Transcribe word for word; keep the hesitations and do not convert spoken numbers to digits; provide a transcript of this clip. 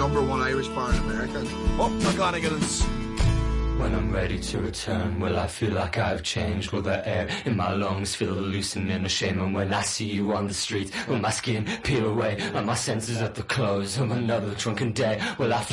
number one Irish bar in America. Oh, McGonagall's. When I'm ready to return, will I feel like I've changed? Will the air in my lungs feel the loosening of shame? And when I see you on the street, will my skin peel away? Are my senses at the close of another drunken day? Will I